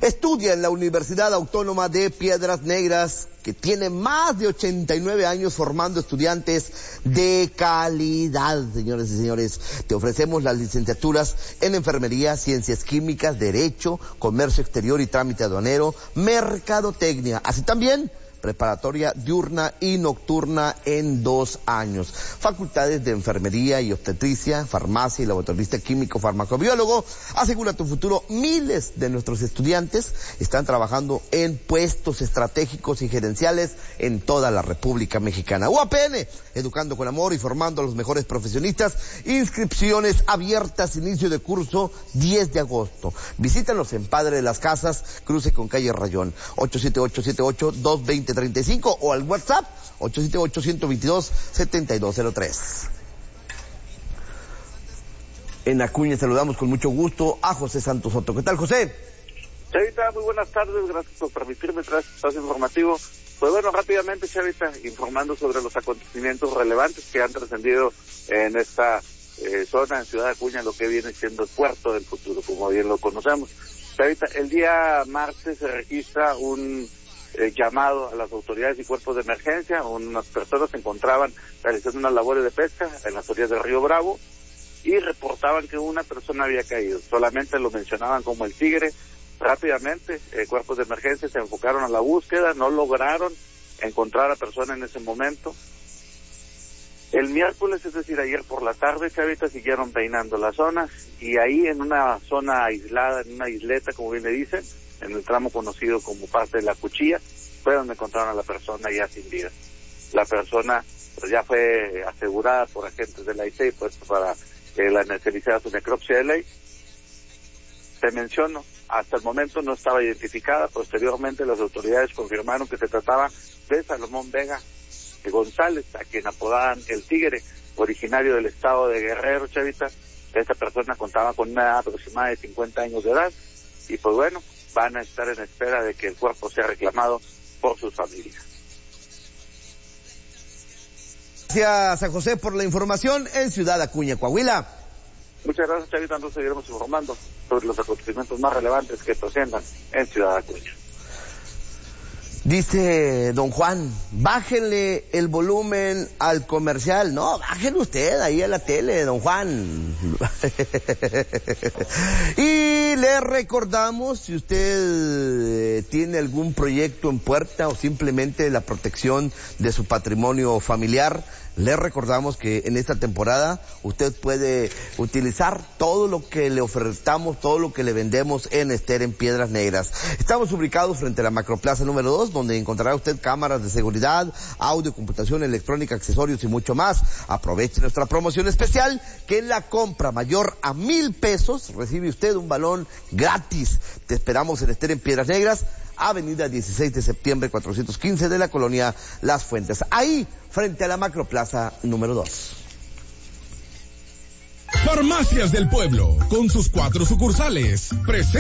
Estudia en la Universidad Autónoma de Piedras Negras, que tiene más de 89 años formando estudiantes de calidad, señores y señores. Te ofrecemos las licenciaturas en Enfermería, Ciencias Químicas, Derecho, Comercio Exterior y Trámite Aduanero, Mercadotecnia, así también preparatoria diurna y nocturna en 2 años. Facultades de Enfermería y Obstetricia, Farmacia y Laboratorista Químico, Farmacobiólogo. Asegura tu futuro. Miles de nuestros estudiantes están trabajando en puestos estratégicos y gerenciales en toda la República Mexicana. UAPN, educando con amor y formando a los mejores profesionistas. Inscripciones abiertas, inicio de curso 10 de agosto. Visítanos en Padre de las Casas, cruce con calle Rayón, 878-220-35 o al WhatsApp 878-122-7203. En Acuña saludamos con mucho gusto a José Santos Soto. ¿Qué tal, José? Chavita, muy buenas tardes, gracias por permitirme traer este espacio informativo. Pues bueno, rápidamente, Chavita, informando sobre los acontecimientos relevantes que han trascendido en esta zona, en Ciudad Acuña, lo que viene siendo el puerto del futuro, como bien lo conocemos. Chavita, el día martes se registra un llamado a las autoridades y cuerpos de emergencia. Unas personas se encontraban realizando unas labores de pesca en las orillas del río Bravo y reportaban que una persona había caído. Solamente lo mencionaban como el tigre. Rápidamente, cuerpos de emergencia se enfocaron a la búsqueda, no lograron encontrar a la persona en ese momento. El miércoles, es decir, ayer por la tarde, Chavita, siguieron peinando la zona y ahí en una zona aislada, en una isleta, como bien le dicen, en el tramo conocido como parte de la Cuchilla, fue donde encontraron a la persona ya sin vida. La persona pues ya fue asegurada por agentes de la ICE, pues para que la necesitara su necropsia de ley. Te menciono, hasta el momento no estaba identificada. Posteriormente las autoridades confirmaron que se trataba de Salomón Vega González, a quien apodaban el Tigre, originario del estado de Guerrero, Chavita. Esta persona contaba con una edad aproximada de 50 años de edad y pues bueno, van a estar en espera de que el cuerpo sea reclamado por sus familias. Gracias a José por la información en Ciudad Acuña, Coahuila. Muchas gracias, Chavita. Nos seguiremos informando sobre los acontecimientos más relevantes que trasciendan en Ciudad Acuña. Dice don Juan, bájenle el volumen al comercial. No, bájenle usted ahí a la tele, don Juan. Y le recordamos, si usted tiene algún proyecto en puerta o simplemente la protección de su patrimonio familiar, le recordamos que en esta temporada usted puede utilizar todo lo que le ofertamos, todo lo que le vendemos en Ester en Piedras Negras. Estamos ubicados frente a la Macroplaza número 2, donde encontrará usted cámaras de seguridad, audio, computación electrónica, accesorios y mucho más. Aproveche nuestra promoción especial, que en la compra mayor a 1,000 pesos recibe usted un balón gratis. Te esperamos en Ester en Piedras Negras, Avenida 16 de septiembre 415 de la colonia Las Fuentes. Ahí, frente a la Macroplaza número 2. Farmacias del Pueblo, con sus 4 sucursales, presenta